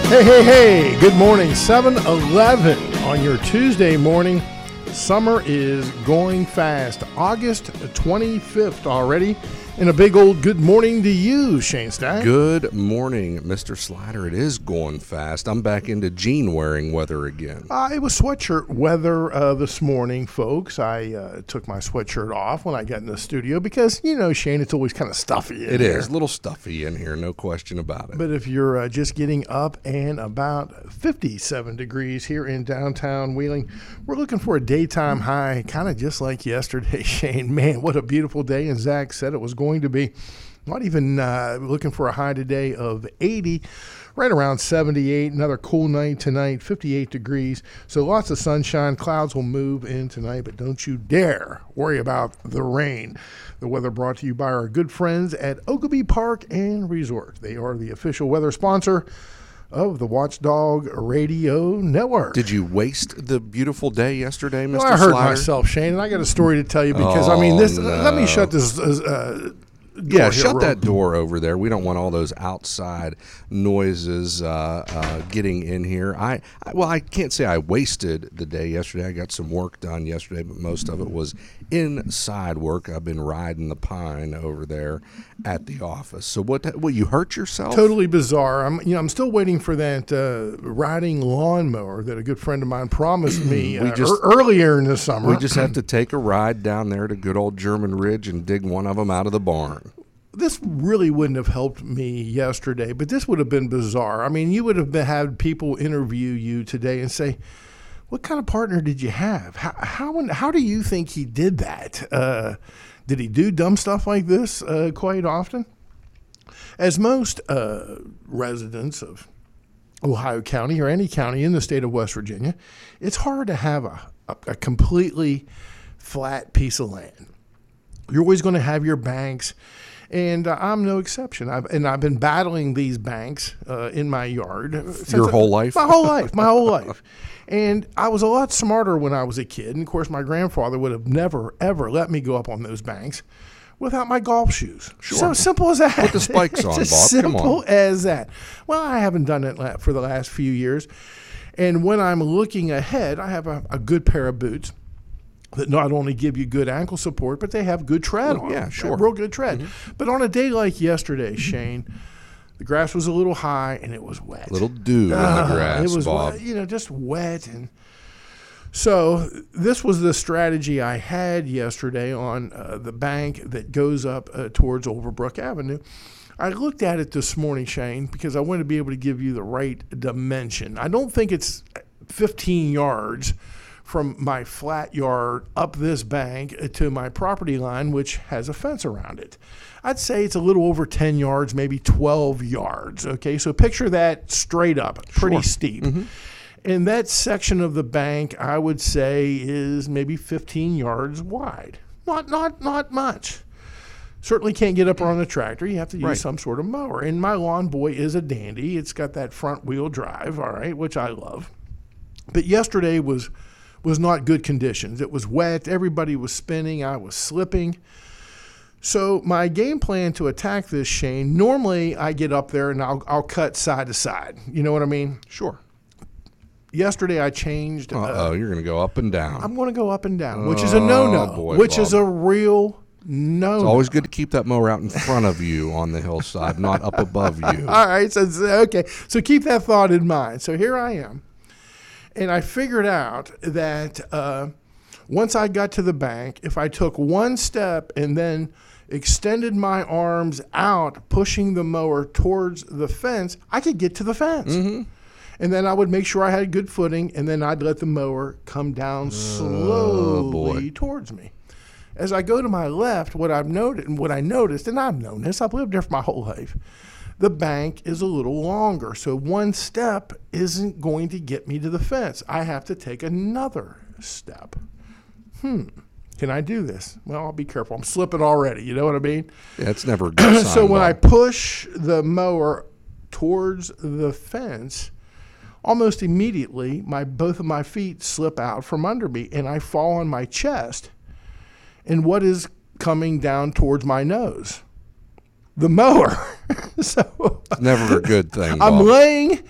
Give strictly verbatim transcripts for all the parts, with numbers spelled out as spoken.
Hey, hey, hey, good morning. seven eleven on your Tuesday morning. Summer is going fast. August twenty-fifth already. And a big old good morning to you, Shane Stein. Good morning, Mister Slider. It is going fast. I'm back into jean-wearing weather again. Uh, it was sweatshirt weather uh, this morning, folks. I uh, took my sweatshirt off when I got in the studio because, you know, Shane, it's always kind of stuffy in It here. is. A little stuffy in here, no question about it. But if you're uh, just getting up and about fifty-seven degrees here in downtown Wheeling, we're looking for a daytime high, kind of just like yesterday, Shane. Man, what a beautiful day. And Zach said it was going to be. Not even uh, looking for a high today of eighty, right around seventy-eight. Another cool night tonight, fifty-eight degrees. So lots of sunshine. Clouds will move in tonight, but don't you dare worry about the rain. The weather brought to you by our good friends at Oakabee Park and Resort. They are the official weather sponsor of the Watchdog Radio Network. Did you waste the beautiful day yesterday, Mister Well, I heard Slider? myself, Shane, and I got a story to tell you because, I mean, this. Oh, Uh, let me no. shut this uh, Yeah, door shut here that real- door over there. We don't want all those outside noises uh, uh, getting in here. I, I well, I can't say I wasted the day yesterday. I got some work done yesterday, but most of it was inside work. I've been riding the pine over there at the office. So what? What, you hurt yourself? Totally bizarre. I'm, you know, I'm still waiting for that uh, riding lawnmower that a good friend of mine promised me We uh, just- ear- earlier in the summer. We just have to take a ride down there to good old German Ridge and dig one of them out of the barn. This really wouldn't have helped me yesterday, but this would have been bizarre. I mean, you would have been, had people interview you today and say, "What kind of partner did you have? How how, how do you think he did that? Uh, did he do dumb stuff like this uh, quite often?" As most uh, residents of Ohio County or any county in the state of West Virginia, it's hard to have a, a, a completely flat piece of land. You're always going to have your banks, and uh, I'm no exception. I've, and I've been battling these banks uh, in my yard. since Your I- whole life? My whole life. My whole life. And I was a lot smarter when I was a kid. And, of course, my grandfather would have never, ever let me go up on those banks without my golf shoes. Sure. So simple as that. Put the spikes on, It's Bob. as Come on. simple as that. Well, I haven't done it la- for the last few years. And when I'm looking ahead, I have a, a good pair of boots that not only give you good ankle support, but they have good tread Oh, on yeah, them. sure. Real good tread. But on a day like yesterday, Shane, the grass was a little high and it was wet. Little dew in the Ah, grass, it was Bob. wet, you know, just wet. And so this was the strategy I had yesterday on uh, the bank that goes up uh, towards Overbrook Avenue. I looked at it this morning, Shane, because I wanted to be able to give you the right dimension. I don't think it's fifteen yards from my flat yard up this bank to my property line, which has a fence around it. I'd say it's a little over ten yards, maybe twelve yards. Okay, so picture that straight up, pretty Sure. steep. And that section of the bank, I would say, is maybe fifteen yards wide. Not, not, not much. Certainly can't get up on a tractor. You have to use Right. some sort of mower. And my lawn boy is a dandy. It's got that front wheel drive, all right, which I love. But yesterday was was not good conditions. It was wet. Everybody was spinning. I was slipping. So my game plan to attack this, Shane, normally I get up there and I'll, I'll cut side to side. You know what I mean? Sure. Yesterday I changed. uh, Uh-oh, you're going to go up and down. I'm going to go up and down, which is a no-no, Oh, boy, which is Bob. a real no-no. It's always good to keep that mower out in front of you on the hillside, not up above you. All right, so okay, so keep that thought in mind. So here I am, and I figured out that uh, once I got to the bank, if I took one step and then extended my arms out, pushing the mower towards the fence, I could get to the fence. Mm-hmm. And then I would make sure I had good footing, and then I'd let the mower come down slowly boy. towards me. As I go to my left, what I've noted, what I noticed, and I've known this, I've lived there for my whole life, the bank is a little longer. So one step isn't going to get me to the fence. I have to take another step. Hmm. Can I do this? Well, I'll be careful. I'm slipping already. You know what I mean? Yeah, it's never a good sign, So when I Bob. push the mower towards the fence, almost immediately, my both of my feet slip out from under me, and I fall on my chest. And what is coming down towards my nose? The mower. So It's never a good thing, I'm Bob. laying,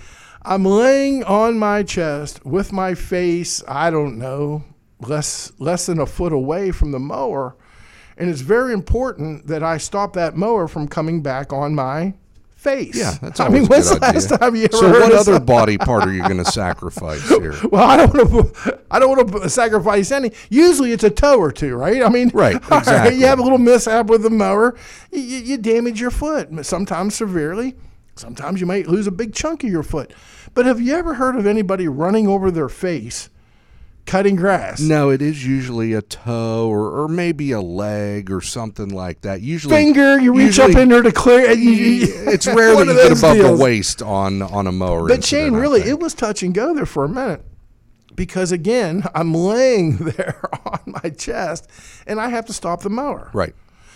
I'm laying on my chest with my face, I don't know, less less than a foot away from the mower. And it's very important that I stop that mower from coming back on my face. Yeah, that's I always mean, a when's good the last idea. time you ever So heard what of other some- body part are you going to sacrifice here? Well, I don't want to. I don't want to sacrifice any. Usually, it's a toe or two, right? I mean, Right, all exactly. you have a little mishap with the mower, you, you, you damage your foot. Sometimes severely. Sometimes you might lose a big chunk of your foot. But have you ever heard of anybody running over their face, cutting grass? No, it is usually a toe or, or maybe a leg or something like that. Usually, Finger, you reach usually- up in there to clear. And you, you, It's rare one that of you get those above deals. the waist on on a mower. But incident, Shane, I really, think. it was touch and go there for a minute. Because again, I'm laying there on my chest, and I have to stop the mower. Right.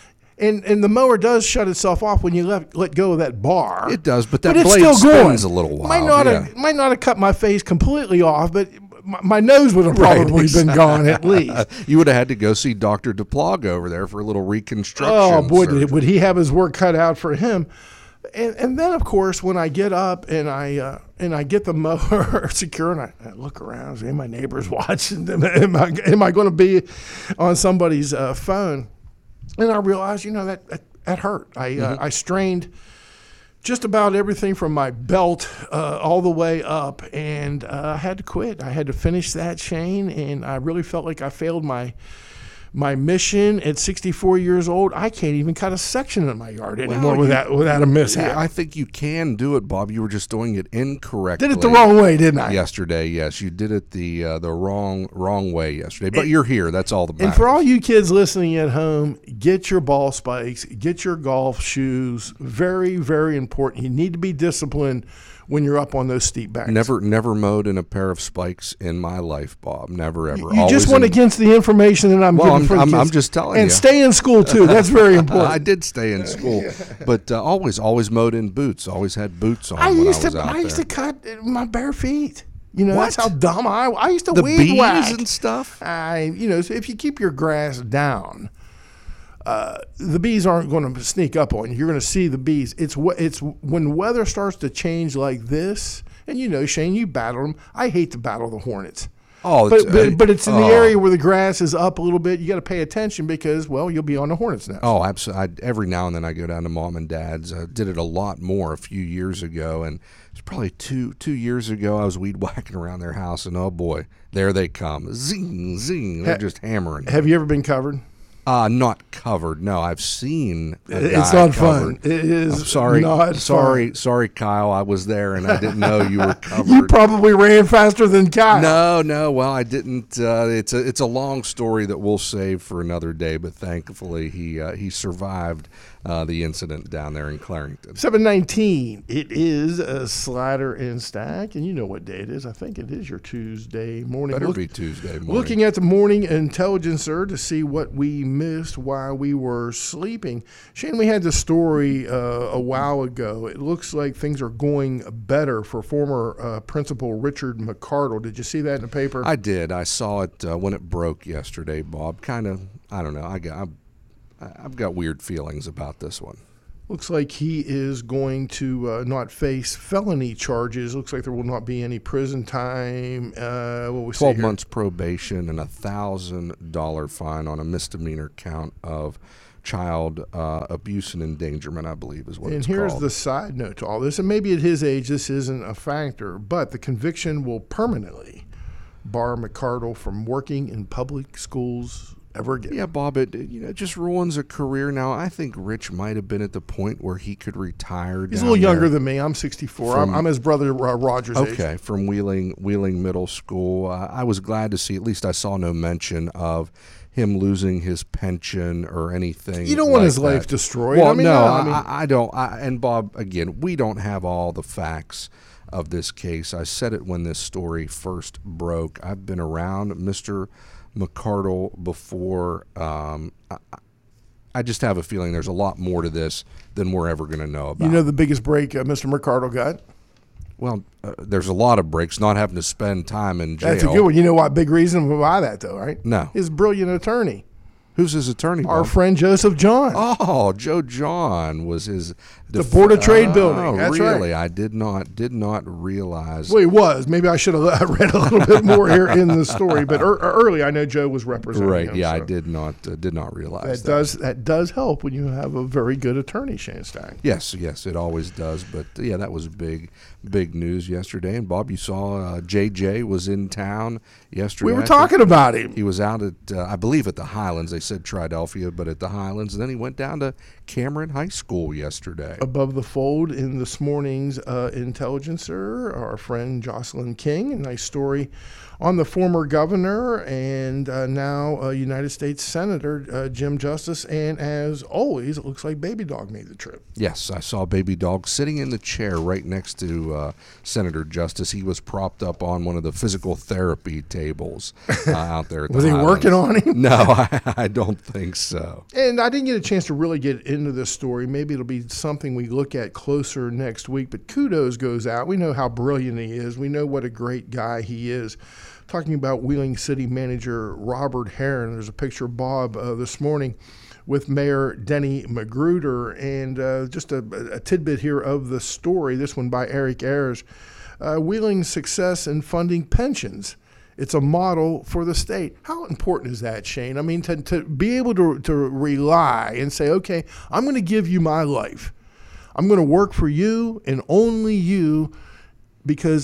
And and the mower does shut itself off when you let let go of that bar. It does, but that it's blade still spins going. a little while. Might not yeah. have might not have cut my face completely off, but my, my nose would have Right, probably been gone at least. You would have had to go see Doctor DePlog over there for a little reconstruction. Oh boy, surgery. did, would he have his work cut out for him? And and then of course when I get up and I uh, and I get the mower secure and I, I look around, say, my neighbor's watching. Am I am I going to be on somebody's uh, phone? And I realized, you know, that that, that hurt. I uh, Mm-hmm. I strained just about everything from my belt uh, all the way up, and uh, I had to quit. I had to finish that, Shane, and I really felt like I failed my my mission at sixty-four years old. I can't even cut a section in my yard anymore you- without without a mishap. Yeah, I think you can do it, Bob. You were just doing it incorrectly. Did it the wrong way, didn't I? yesterday. Yes, you did it the uh, the wrong wrong way yesterday. But you're here. That's all that matters. And for all you kids listening at home, get your ball spikes, get your golf shoes. Very, very important. You need to be disciplined when you're up on those steep banks. Never, never mowed in a pair of spikes in my life, Bob. Never, ever. You just Always went in- against the information that I'm Well, giving I'm- for the I'm- kids. I'm just telling and you. stay in school too. That's very important. I did stay in school, but uh, always, always mowed in boots. Always had boots on I when used I was to. out I used there. to cut my bare feet. You know, that's What? how dumb I. I used to the weed bees whack. and stuff. I, you know, so if you keep your grass down, uh, the bees aren't going to sneak up on you. You're going to see the bees. It's wh- it's when weather starts to change like this, and you know, Shane, you battle them. I hate to battle the hornets. Oh, But, it's, but, uh, but it's in the oh. area where the grass is up a little bit. You got to pay attention because, well, you'll be on the hornet's nest. Oh, absolutely. Every now and then I go down to mom and dad's. I did it a lot more a few years ago, and it's probably two two years ago. I was weed whacking around their house, and oh boy, there they come, zing zing. They're Ha- just hammering. Have you ever been covered? Uh, not covered. No, I've seen. A It's guy not fun. covered. It is I'm sorry. not sorry. fun. Sorry, Kyle. I was there and I didn't know you were covered. You probably ran faster than Kyle. No, no. Well, I didn't. Uh, it's a it's a long story that we'll save for another day. But thankfully, he uh, he survived uh, the incident down there in Clarington. seven nineteen. It is a slider and stack, and you know what day it is. I think it is your Tuesday morning. Better Look- be Tuesday morning. Looking at the morning intelligencer to see what we missed while we were sleeping. Shane, we had this story uh, a while ago. It looks like things are going better for former uh, principal Richard McCardle. Did you see that in the paper? I did. I saw it uh, when it broke yesterday, Bob. Kind of. I don't know. I got. I've, I've got weird feelings about this one. Looks like he is going to uh, not face felony charges. Looks like there will not be any prison time. Uh, what we see Twelve here? months probation and a thousand dollar fine on a misdemeanor count of child uh, abuse and endangerment, I believe is what And it's here's called. the side note to all this. And maybe at his age, this isn't a factor, but the conviction will permanently bar McCardle from working in public schools ever again. Yeah, Bob, it you know it just ruins a career. Now, I think Rich might have been at the point where he could retire. He's a down little younger there. than me. I'm sixty-four. I'm, From- I'm his brother uh, Roger's age. Okay, from Wheeling Wheeling Middle School. Uh, I was glad to see. At least I saw no mention of him losing his pension or anything. You don't want like his life that. destroyed. Well, I mean, no, no, I, I mean, I, I don't. I, and Bob, again, we don't have all the facts of this case. I said it when this story first broke. I've been around Mister McCardle before. Um, I, I just have a feeling there's a lot more to this than we're ever going to know about. you know the biggest break uh, Mister McCardle got? Well, uh, there's a lot of breaks, not having to spend time in jail. That's a good one. You know what? Big reason why that, though, right? No. His brilliant attorney. Who's his attorney? Our Bob? friend Joseph John. Oh, Joe John was his The Board of Trade oh, building. That's really? right. I did not did not realize. Well, he was. Maybe I should have read a little bit more here in the story. But er, early, I know Joe was representing Right? him, Yeah, so I did not uh, did not realize That, that. does that does help when you have a very good attorney, Shane Stein. Yes, yes, it always does. But uh, yeah, that was big, big news yesterday. And Bob, you saw uh, J J was in town yesterday. We were I think. talking about him. He was out at, uh, I believe, at the Highlands. They said Triadelphia, but at the Highlands. And then he went down to Cameron High School yesterday. Above the fold in this morning's uh, Intelligencer, our friend Jocelyn King, a nice story on the former governor and uh, now uh, United States Senator uh, Jim Justice. And as always, it looks like Baby Dog made the trip. Yes, I saw Baby Dog sitting in the chair right next to uh, Senator Justice. He was propped up on one of the physical therapy tables uh, out there. At the Was he Highlands. working on him? No, I, I don't think so. And I didn't get a chance to really get into this story. Maybe it'll be something we look at closer next week. But kudos goes out. We know how brilliant he is. We know what a great guy he is. Talking about Wheeling City Manager Robert Herron. There's a picture of Bob uh, this morning with Mayor Denny Magruder. And uh, just a, a tidbit here of the story, this one by Eric Ayers. Uh, Wheeling's success in funding pensions. It's a model for the state. How important is that, Shane? I mean, to, to be able to, to rely and say, okay, I'm going to give you my life. I'm going to work for you and only you because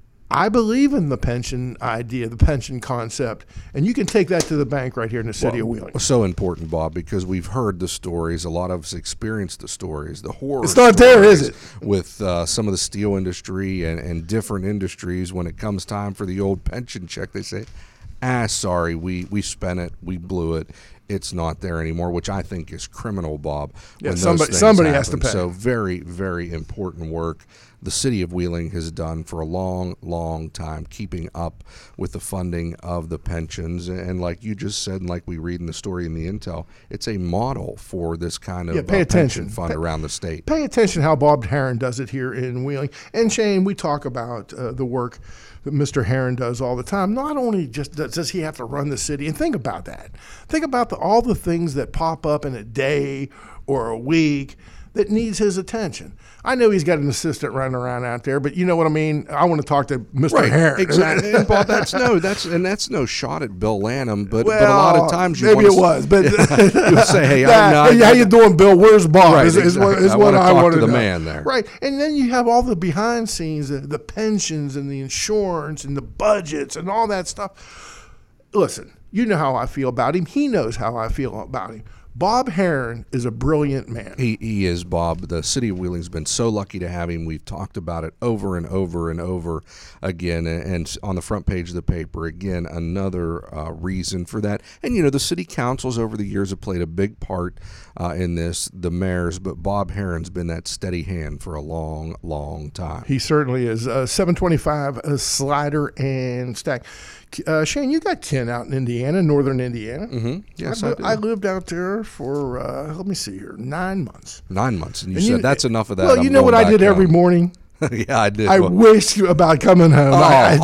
I believe in the pension idea, the pension concept, and you can take that to the bank right here in the city well, of Wheeling. So important, Bob, because we've heard the stories. A lot of us experienced the stories, the horror. It's not there, is it? With uh, some of the steel industry and, and different industries, when it comes time for the old pension check, they say, ah, sorry, we, we spent it, we blew it. It's not there anymore, which I think is criminal, Bob. Yeah, when somebody, those somebody happen. has to pay. So very, very important work the city of Wheeling has done for a long, long time, keeping up with the funding of the pensions. And like you just said, and like we read in the story in the Intel, it's a model for this kind of Yeah, pay uh, attention. pension fund Pay- around the state. Pay attention how Bob Herron does it here in Wheeling. And Shane, we talk about uh, the work that Mister Herron does all the time. Not only just does, does he have to run the city, and think about that. Think about the, all the things that pop up in a day or a week that needs his attention. I know he's got an assistant running around out there, but you know what I mean? I want to talk to Mister Right, Herron. exactly. And Bob, that's no, that's and that's no shot at Bill Lanham, but, Well, but a lot of times you maybe want it was, but you say, hey, Nah, I'm not. hey, how you doing, Bill? Where's Bob? Right, is, is what, exactly. is I what wanna I talk want to the know. man there. Right, and then you have all the behind scenes, the, the pensions and the insurance and the budgets and all that stuff. Listen, you know how I feel about him. He knows how I feel about him. Bob Herron is a brilliant man. He, he is, Bob. The city of Wheeling's been so lucky to have him. We've talked about it over and over and over again. And, and on the front page of the paper, again, another uh, reason for that. And, you know, the city councils over the years have played a big part uh, in this, the mayors. But Bob Herron's been that steady hand for a long, long time. He certainly is. Uh, seven twenty-five, uh, slider and stack. Uh, Shane, you got Ken out in Indiana, northern Indiana. Mm-hmm. Yes, I, I, do. I lived out there for, uh, let me see here, nine months. Nine months. And you And said you- that's enough of that. Well, I'm you know what going I did back every home." morning? Yeah, I did. I Well, wished about coming home. Oh. I-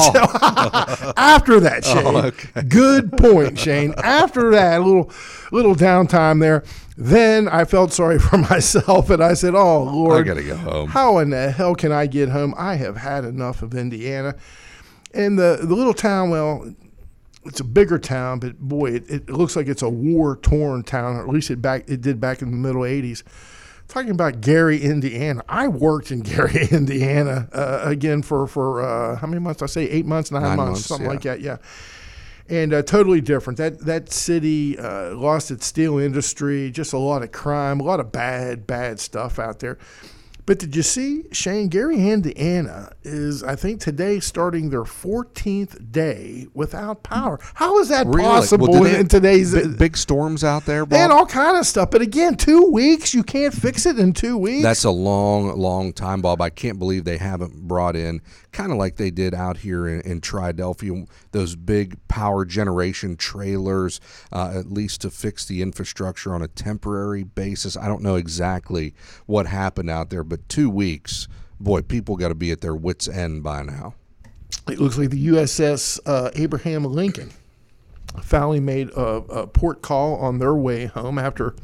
I- after that, Shane. Oh, okay. Good point, Shane. After that, a little little downtime there, then I felt sorry for myself, and I said, "Oh Lord, I gotta go home. How in the hell can I get home? I have had enough of Indiana." And the the little town, well, it's a bigger town, but boy, it, it looks like it's a war-torn town, or at least it back it did back in the middle eighties. Talking about Gary, Indiana. I worked in Gary, Indiana, uh, again for, for uh, how many months? I say eight months, nine, Nine months, months, something yeah. like that, yeah. And uh, totally different. That that city uh, lost its steel industry, just a lot of crime, a lot of bad, bad stuff out there. But did you see, Shane, Gary, Indiana is, I think, today starting their fourteenth day without power. How is that Really? possible Well, did they in have today's... big, big storms out there, They had Bob? all kind of stuff. But again, two weeks, you can't fix it in two weeks. That's a long, long time, Bob. I can't believe they haven't brought in, kind of like they did out here in, in Triadelphia, those big power generation trailers, uh, at least to fix the infrastructure on a temporary basis. I don't know exactly what happened out there, but two weeks, boy, people got to be at their wits' end by now. It looks like the U S S uh, Abraham Lincoln Fowley made a, a port call on their way home after.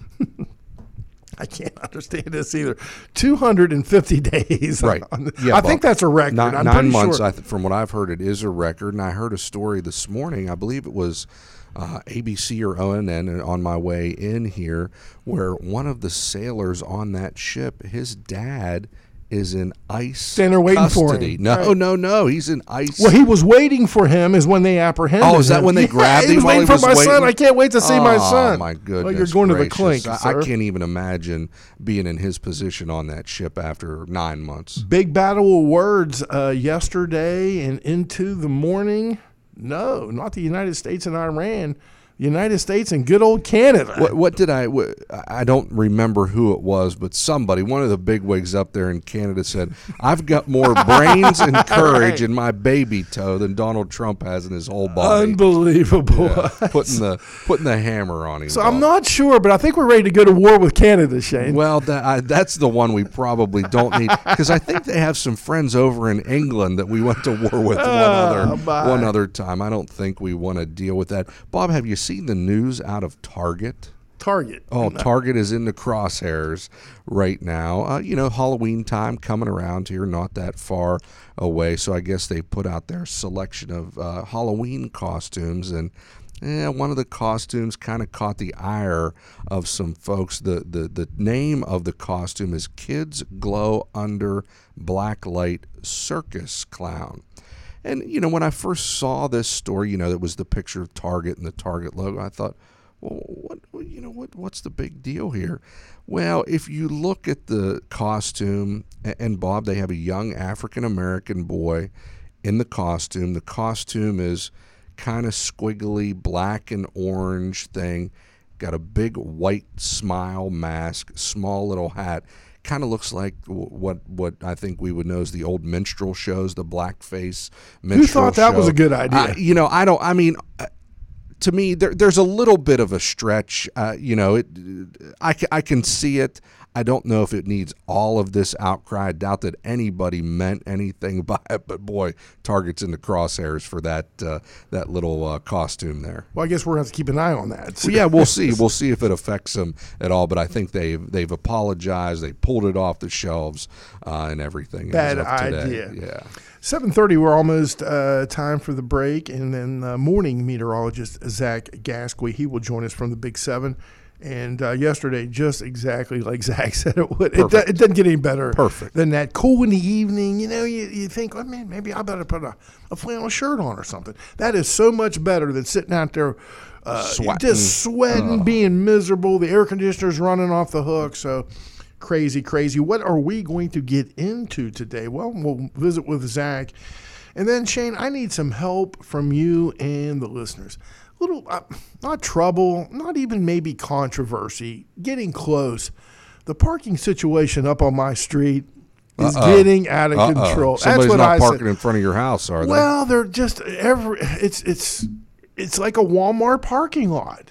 I can't understand this either. two hundred fifty days. Right. On, yeah, I think that's a record. Nine, I'm nine months, sure. I th- from what I've heard, it is a record. And I heard a story this morning, I believe it was uh, A B C or O N N on my way in here, where one of the sailors on that ship, his dad is in ICE Standing there waiting for custody. him. No, Right. no, no. He's in ICE. Well, he was waiting for him is when they apprehended him. Oh, is that when they Yeah, grabbed he him was while waiting he for was my son. waiting? I can't wait to see oh, my son. my goodness. Well, you're going gracious. to the clink, I, sir. I can't even imagine being in his position on that ship after nine months. Big battle of words uh, yesterday and into the morning. No, not the United States and Iran. United States and good old Canada. What, what did I? What, I don't remember who it was, but somebody, one of the bigwigs up there in Canada, said, "I've got more brains and courage Right. in my baby toe than Donald Trump has in his whole body." Unbelievable. Yeah, putting the putting the hammer on him. So I'm not sure, but I think we're ready to go to war with Canada, Shane. Well, that, I, that's the one we probably don't need, because I think they have some friends over in England that we went to war with one other my. one other time. I don't think we want to deal with that. Bob, have you seen the news out of Target? Target. Oh, Target is in the crosshairs right now. Uh, you know, Halloween time coming around here, not that far away. So I guess they put out their selection of uh, Halloween costumes, and eh, one of the costumes kind of caught the ire of some folks. The, the the name of the costume is Kids Glow Under Blacklight Circus Clown. And, you know, when I first saw this story, you know, it was the picture of Target and the Target logo, I thought, well, what, you know, what, what's the big deal here? Well, if you look at the costume, and Bob, they have a young African-American boy in the costume. The costume is kind of squiggly black and orange thing, got a big white smile mask, small little hat. Kind of looks like what what I think we would know as the old minstrel shows, the blackface minstrel. Who thought that show. was a good idea? I, you know, I don't. I mean, uh, to me, there, there's a little bit of a stretch. Uh, you know, it. I, I can see it. I don't know if it needs all of this outcry. I doubt that anybody meant anything by it. But boy, Target's in the crosshairs for that uh, that little uh, costume there. Well, I guess we're going to have to keep an eye on that. Well, yeah, we'll see. We'll see if it affects them at all. But I think they've they've apologized. They pulled it off the shelves uh, and everything. Bad as of today. idea. Yeah. seven thirty, we're almost uh, time for the break. And then uh, morning meteorologist Zach Gasquet, he will join us from the Big Seven. And uh, yesterday, just exactly like Zach said it would. It, do, it doesn't get any better Perfect. than that. Cool in the evening. You know, you, you think, oh, man, maybe I better put a, a flannel shirt on or something. That is so much better than sitting out there uh, Sweating. just sweating, Ugh. being miserable. The air conditioner's running off the hook. So crazy, crazy. What are we going to get into today? Well, we'll visit with Zach. And then, Shane, I need some help from you and the listeners. Little, uh, not trouble, not even maybe controversy, getting close. The parking situation up on my street is Uh-oh. getting out of Uh-oh. control. Somebody's That's what not I parking said. in front of your house, are they? Well, they're just every. It's it's it's like a Walmart parking lot,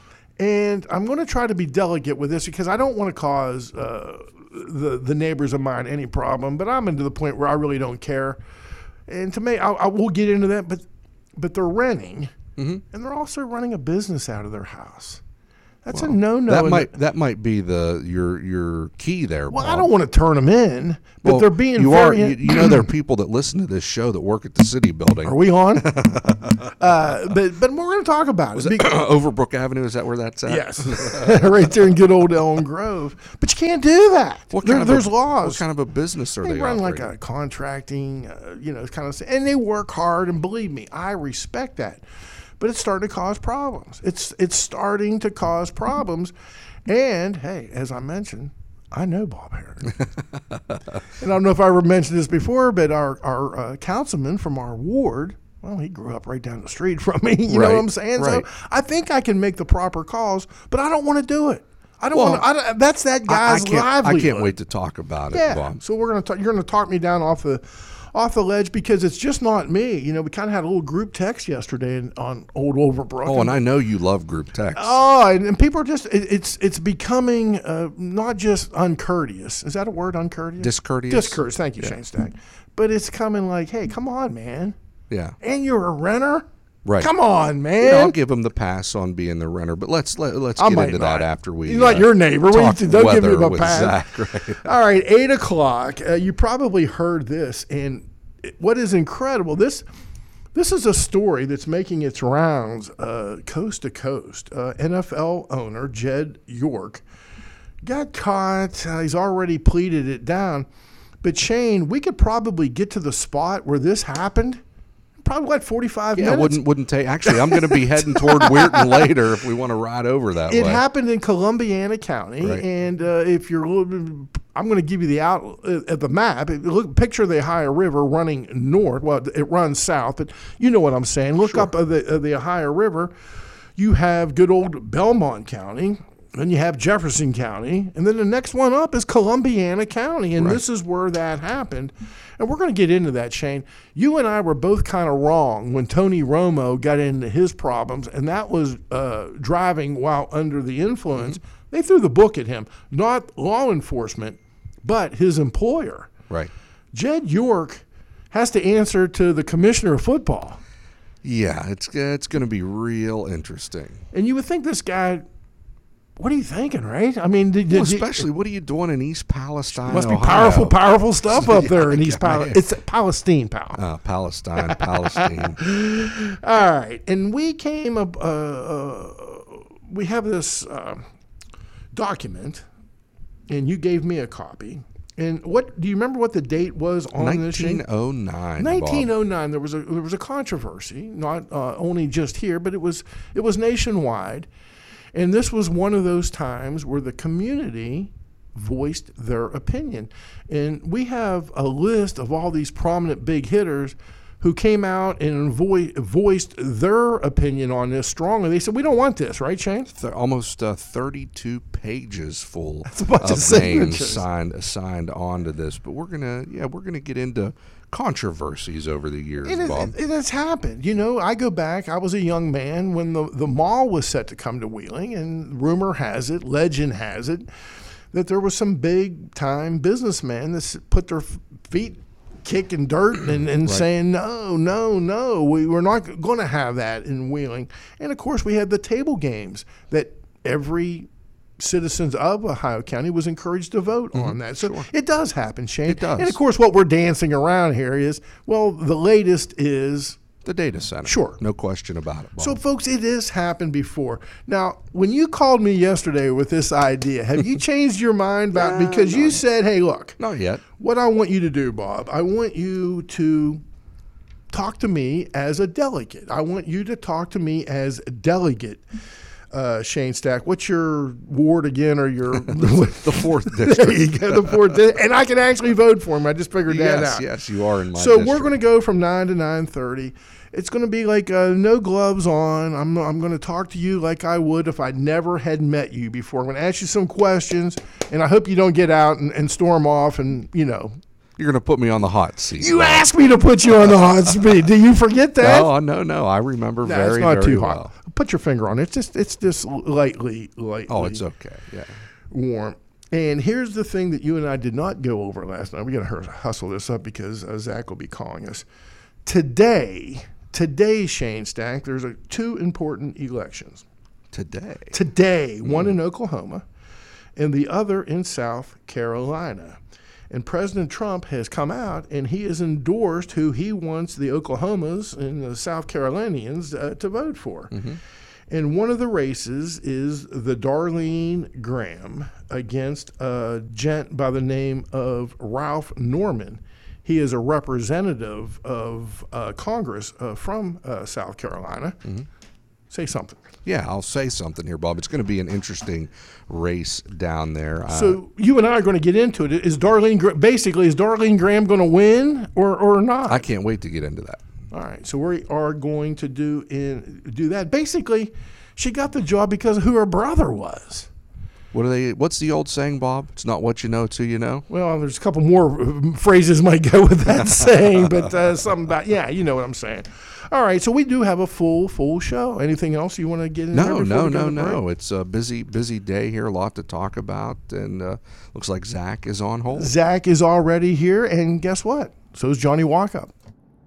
and I'm going to try to be delicate with this because I don't want to cause uh, the the neighbors of mine any problem. But I'm into the point where I really don't care, and to me, I, I will get into that. But but they're renting. Mm-hmm. And they're also running a business out of their house. That's Well, a no-no. That in might the- that might be the your your key there. well, Bob. I don't want to turn them in, but Well, they're being you very. are. You, you know, there are people that listen to this show that work at the city building. Are we on? uh, but but we're going to talk about Was it. it Overbrook Avenue? Is that where that's at? Yes, right there in good old Elm Grove. But you can't do that. What There- kind of there's a, laws. What kind of a business are they, they, run like operating? a contracting, uh, you know, kind of, and they work hard. And believe me, I respect that. But it's starting to cause problems. It's it's starting to cause problems. And hey, as I mentioned, I know Bob Harrigan. And I don't know if I ever mentioned this before, but our our uh, councilman from our ward. Well, he grew up right down the street from me. You Right, know what I'm saying? right. So I think I can make the proper calls, but I don't want to do it. I don't Well, want to. I don't, that's that I, I guy's can't. I livelihood. can't wait to talk about it, Yeah. Bob. So we're gonna talk, you're gonna talk me down off the off the ledge because it's just not me. You know, we kind of had a little group text yesterday in, on Old Overbrook. Oh, and I know you love group text. Oh, and, and people are just it, it's it's becoming uh, not just uncourteous. Is that a word, uncourteous? Discourteous? Discourteous. Thank you, Shane Stack. But it's coming like, hey, come on, man. Yeah. And you're a renter. Right. Come on, man. You know, I'll give him the pass on being the renter, but let's let, let's I get might into not. that after we. You're not uh, your neighbor. talk What you, don't give weather him a with pass. Zach, right? All right, eight o'clock. Uh, you probably heard this, and what is incredible this. This is a story that's making its rounds uh, coast to coast. Uh, N F L owner Jed York got caught. Uh, he's already pleaded it down. But Shane, we could probably get to the spot where this happened. Probably like forty-five Yeah, minutes. wouldn't wouldn't take. Actually, I'm going to be heading toward Weirton later if we want to ride over that It way. happened in Columbiana County, Right. and uh, if you're, I'm going to give you the out uh, at the map. Look, picture the Ohio River running north. Well, it runs south, but you know what I'm saying. Look Sure. up uh, the uh, the Ohio River. You have good old Belmont County. Then you have Jefferson County, and then the next one up is Columbiana County, and Right. this is where that happened. And we're going to get into that, Shane. You and I were both kind of wrong when Tony Romo got into his problems, and that was uh, driving while under the influence. Mm-hmm. They threw the book at him, not law enforcement, but his employer. Right. Jed York has to answer to the commissioner of football. Yeah, it's it's going to be real interesting. And you would think this guy, what are you thinking, right? I mean, did, Well, did especially, you, what are you doing in East Palestine, must be Ohio? powerful, powerful stuff up there in Yeah, East man. Palestine. It's Palestine, pal. Uh, Palestine, Palestine. All right, and we came up. Uh, uh, we have this uh, document, and you gave me a copy. And what do you remember? What the date was on this? nineteen oh nine. nineteen oh nine. There was a there was a controversy, not uh, only just here, but it was it was nationwide. And this was one of those times where the community voiced their opinion. And we have a list of all these prominent big hitters who came out and vo- voiced their opinion on this strongly. They said, we don't want this, right, Shane? Th- almost uh, thirty-two pages full That's a bunch of of names signatures. signed signed onto this. But we're gonna yeah we're gonna get into controversies over the years, It, is, Bob. it, it has happened. You know, I go back, I was a young man when the, the mall was set to come to Wheeling, and rumor has it, legend has it, that there was some big-time businessmen that s- put their f- feet kicking dirt and, and Right. saying, no, no, no, we, we're not going to have that in Wheeling. And, of course, we had the table games that every citizens of Ohio County was encouraged to vote on that. So Sure. it does happen, Shane. It does. And, of course, what we're dancing around here is, well, the latest is The data center. Sure. No question about it, Bob. so, folks, it has happened before. Now, when you called me yesterday with this idea, have you changed your mind about Nah, because not you yet. said, hey, look, Not yet. what I want you to do, Bob, I want you to talk to me as a delegate. I want you to talk to me as a delegate. Uh, Shane Stack, what's your ward again, or your The fourth there district. you go, the fourth, di- and I can actually vote for him. I just figured that yes, out. yes, you are in my So district. we're going to go from nine to nine thirty. It's going to be like uh, no gloves on. I'm I'm going to talk to you like I would if I never had met you before. I'm going to ask you some questions, and I hope you don't get out and, and storm off. And you know, You're going to put me on the hot seat. you Bob. asked me to put you on the hot seat. Do you forget that? No, no, no. I remember No, very, it's not very too well. hot. Put your finger on it. It's just it's just lightly, lightly. Oh, it's okay. Yeah. warm. And here's the thing that you and I did not go over last night. We got to hustle this up because uh, Zach will be calling us today. Today, Shane Stack, there's a, two important elections. Today. Today, one in Oklahoma and the other in South Carolina. And President Trump has come out and he has endorsed who he wants the Oklahomas and the South Carolinians uh, to vote for. Mm-hmm. And one of the races is the Darlene Graham against a gent by the name of Ralph Norman. He is a representative of uh, Congress uh, from uh, South Carolina. Mm-hmm. Say something. Yeah, I'll say something here, Bob. It's going to be an interesting race down there. Uh, So you and I are going to get into it. Is Darlene Gra- basically is Darlene Graham going to win or or not? I can't wait to get into that. All right, so we are going to do in do that. Basically, she got the job because of who her brother was. What are they? What's the old saying, Bob? It's not what you know, it's who you know. Well, there's a couple more uh, phrases might go with that saying, but uh, something about yeah, you know what I'm saying. All right, so we do have a full full show. Anything else you want to get in there? No, before no, we go no, to break? no. It's a busy, busy day here. A lot to talk about, and uh, looks like Zach is on hold. Zach is already here, and guess what? So is Johnny Walkup.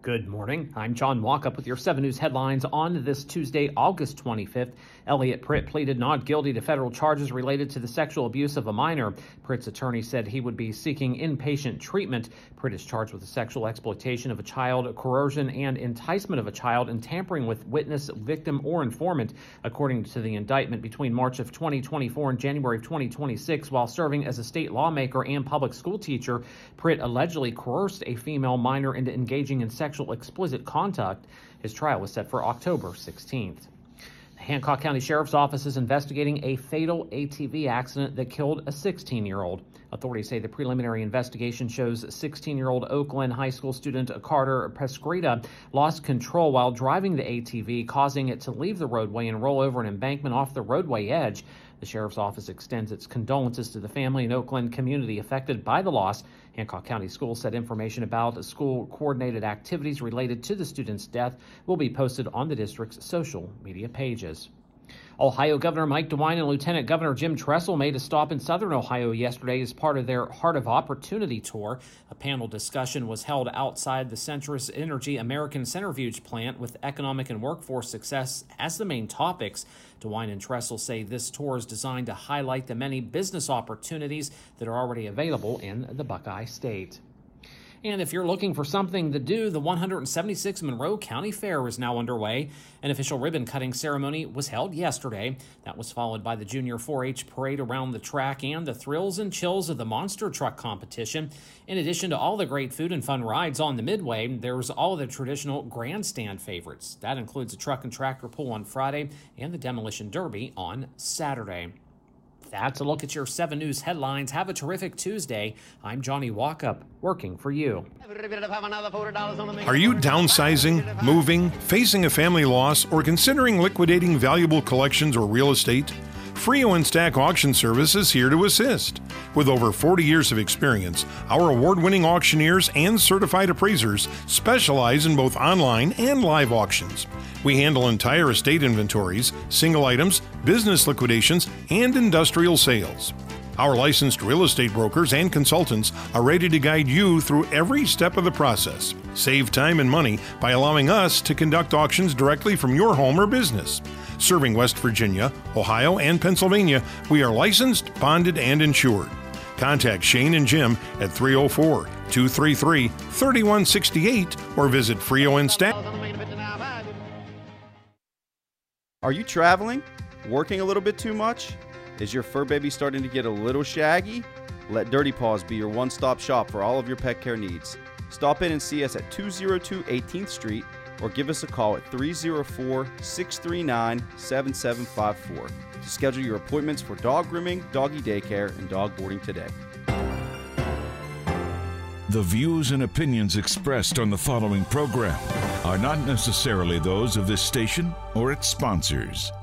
Good morning. I'm John Walkup with your seven News headlines on this Tuesday, August twenty-fifth. Elliot Pritt pleaded not guilty to federal charges related to the sexual abuse of a minor. Pritt's attorney said he would be seeking inpatient treatment. Pritt is charged with the sexual exploitation of a child, coercion and enticement of a child, and tampering with witness, victim, or informant. According to the indictment, between March of twenty twenty-four and January of twenty twenty-six, while serving as a state lawmaker and public school teacher, Pritt allegedly coerced a female minor into engaging in sexual explicit conduct. His trial was set for October sixteenth. The Hancock County Sheriff's Office is investigating a fatal A T V accident that killed a sixteen-year-old. Authorities say the preliminary investigation shows sixteen-year-old Oakland High School student Carter Pescreta lost control while driving the A T V, causing it to leave the roadway and roll over an embankment off the roadway edge. The Sheriff's Office extends its condolences to the family and Oakland community affected by the loss. Hancock County Schools said information about school-coordinated activities related to the student's death will be posted on the district's social media pages. Ohio Governor Mike DeWine and Lieutenant Governor Jim Tressel made a stop in southern Ohio yesterday as part of their Heart of Opportunity tour. A panel discussion was held outside the Centrus Energy American Centrifuge plant with economic and workforce success as the main topics. DeWine and Tressel say this tour is designed to highlight the many business opportunities that are already available in the Buckeye State. And if you're looking for something to do, the one hundred seventy-sixth Monroe County Fair is now underway. An official ribbon-cutting ceremony was held yesterday. That was followed by the Junior four H parade around the track and the thrills and chills of the monster truck competition. In addition to all the great food and fun rides on the Midway, there's all of the traditional grandstand favorites. That includes a truck and tractor pull on Friday and the demolition derby on Saturday. That's a look at your seven News headlines. Have a terrific Tuesday. I'm Johnny Walkup, working for you. Are you downsizing, moving, facing a family loss, or considering liquidating valuable collections or real estate? Frio and Stack Auction Service is here to assist. With over forty years of experience, our award-winning auctioneers and certified appraisers specialize in both online and live auctions. We handle entire estate inventories, single items, business liquidations, and industrial sales. Our licensed real estate brokers and consultants are ready to guide you through every step of the process. Save time and money by allowing us to conduct auctions directly from your home or business. Serving West Virginia, Ohio, and Pennsylvania, we are licensed, bonded, and insured. Contact Shane and Jim at three oh four, two three three, three one six eight or visit Frio and Stack. Are you traveling? Working a little bit too much? Is your fur baby starting to get a little shaggy? Let Dirty Paws be your one-stop shop for all of your pet care needs. Stop in and see us at two oh two eighteenth Street or give us a call at three oh four, six three nine, seven seven five four to schedule your appointments for dog grooming, doggy daycare, and dog boarding today. The views and opinions expressed on the following program are not necessarily those of this station or its sponsors.